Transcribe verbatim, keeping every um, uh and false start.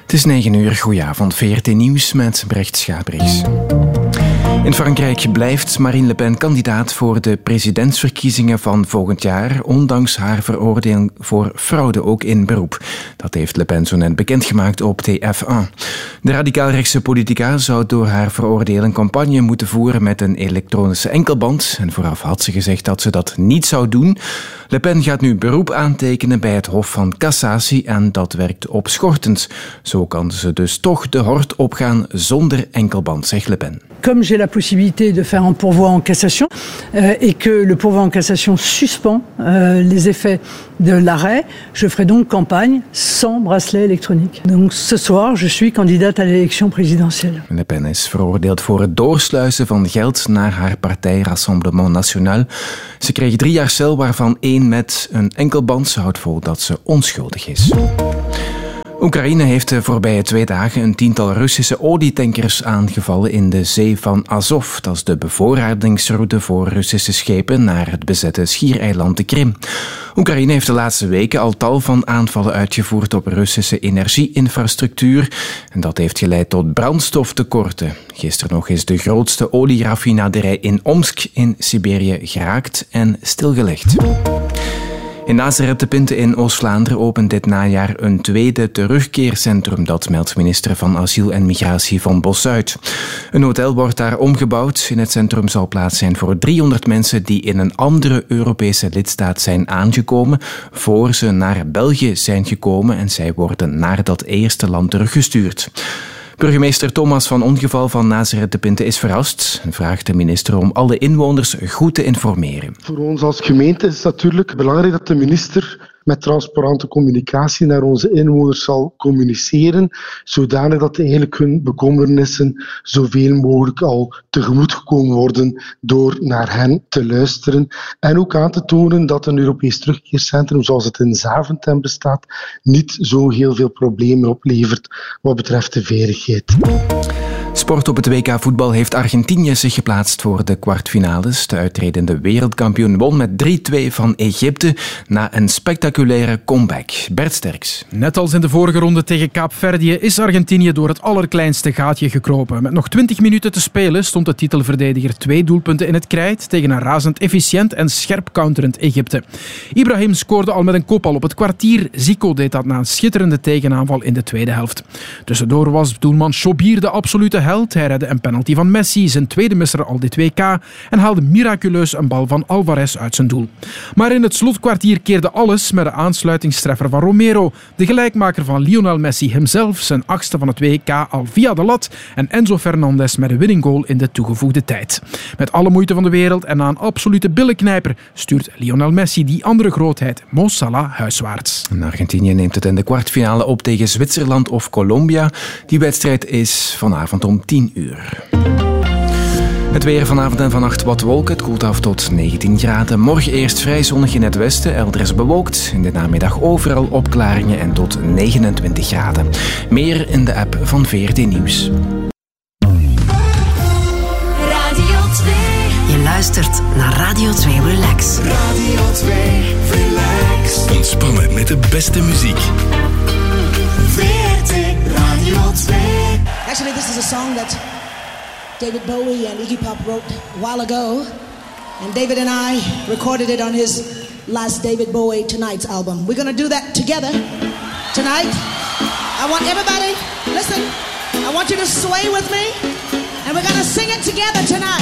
Het is negen uur, goedenavond, V R T Nieuws met Brecht Schabriks. In Frankrijk blijft Marine Le Pen kandidaat voor de presidentsverkiezingen van volgend jaar, ondanks haar veroordeling voor fraude ook in beroep. Dat heeft Le Pen zo net bekendgemaakt op T F één. De radicaal-rechtse politica zou door haar veroordeling campagne moeten voeren met een elektronische enkelband. En vooraf had ze gezegd dat ze dat niet zou doen. Le Pen gaat nu beroep aantekenen bij het Hof van Cassatie en dat werkt opschortend. Zo kan ze dus toch de hort opgaan zonder enkelband, zegt Le Pen. Comme j'ai la possibilité de faire un pourvoi en cassation euh, et que le pourvoi en cassation suspend euh, les effets de l'arrêt, je ferai donc campagne sans bracelet électronique. Donc ce soir, je suis candidate à l'élection présidentielle. Le Pen is veroordeeld voor het doorsluizen van geld naar haar partij Rassemblement National. Ze kreeg drie jaar cel, waarvan één met een enkelband. Ze houdt vol dat ze onschuldig is. Oekraïne heeft de voorbije twee dagen een tiental Russische olietankers aangevallen in de zee van Azov. Dat is de bevoorradingsroute voor Russische schepen naar het bezette schiereiland de Krim. Oekraïne heeft de laatste weken al tal van aanvallen uitgevoerd op Russische energieinfrastructuur. En dat heeft geleid tot brandstoftekorten. Gisteren nog is de grootste olieraffinaderij in Omsk in Siberië geraakt en stilgelegd. In Nazareth de Pinte in Oost-Vlaanderen opent dit najaar een tweede terugkeercentrum. Dat meldt minister van Asiel en Migratie Van Bossuit. Een hotel wordt daar omgebouwd. In het centrum zal plaats zijn voor driehonderd mensen die in een andere Europese lidstaat zijn aangekomen, voor ze naar België zijn gekomen en zij worden naar dat eerste land teruggestuurd. Burgemeester Thomas van Ongeval van Nazareth de Pinte is verrast en vraagt de minister om alle inwoners goed te informeren. Voor ons als gemeente is het natuurlijk belangrijk dat de minister met transparante communicatie naar onze inwoners zal communiceren, zodanig dat eigenlijk hun bekommernissen zoveel mogelijk al tegemoetgekomen worden door naar hen te luisteren. En ook aan te tonen dat een Europees terugkeercentrum zoals het in Zaventem bestaat niet zo heel veel problemen oplevert wat betreft de veiligheid. Sport op het W K voetbal heeft Argentinië zich geplaatst voor de kwartfinales. De uitredende wereldkampioen won met drie twee van Egypte na een spectaculaire comeback. Bert Sterks. Net als in de vorige ronde tegen Kaapverdië is Argentinië door het allerkleinste gaatje gekropen. Met nog twintig minuten te spelen stond de titelverdediger twee doelpunten in het krijt tegen een razend efficiënt en scherp counterend Egypte. Ibrahim scoorde al met een kopbal op het kwartier. Zico deed dat na een schitterende tegenaanval in de tweede helft. Tussendoor was doelman Chobir de absolute held. Hij redde een penalty van Messi, zijn tweede misser al dit W K, en haalde miraculeus een bal van Alvarez uit zijn doel. Maar in het slotkwartier keerde alles met de aansluitingstreffer van Romero, de gelijkmaker van Lionel Messi hemzelf, zijn achtste van het W K al via de lat, en Enzo Fernandez met een winning goal in de toegevoegde tijd. Met alle moeite van de wereld en na een absolute billenknijper stuurt Lionel Messi die andere grootheid, Mo Salah, huiswaarts. En Argentinië neemt het in de kwartfinale op tegen Zwitserland of Colombia. Die wedstrijd is vanavond om tien uur. Het weer vanavond en vannacht wat wolken. Het koelt af tot negentien graden. Morgen eerst vrij zonnig in het westen, elders bewolkt. In de namiddag overal opklaringen en tot negenentwintig graden. Meer in de app van V R T Nieuws. Radio twee. Je luistert naar Radio twee Relax. Radio twee Relax. Ontspannen met de beste muziek. V R T Radio twee. Actually, this is a song that David Bowie and Iggy Pop wrote a while ago. And David and I recorded it on his last David Bowie Tonight's album. We're going to do that together tonight. I want everybody, listen, I want you to sway with me. And we're going to sing it together tonight.